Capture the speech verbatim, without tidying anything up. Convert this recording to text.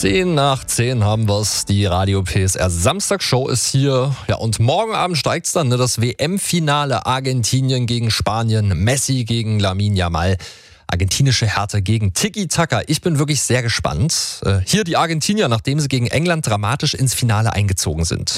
Zehn nach zehn haben wir's. Die Radio P S R Samstagshow ist hier. Ja, und morgen Abend steigt's dann, ne, das W M-Finale Argentinien gegen Spanien, Messi gegen Lamine Yamal. Argentinische Härte gegen Tiki-Taka. Ich bin wirklich sehr gespannt. Hier die Argentinier, nachdem sie gegen England dramatisch ins Finale eingezogen sind.